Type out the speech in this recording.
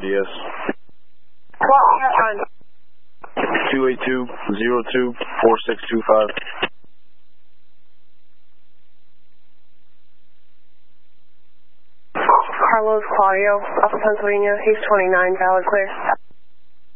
RDS. What on? 282-02-4625. Carlos Claudio, Alpha Pennsylvania, he's 29, valid clear.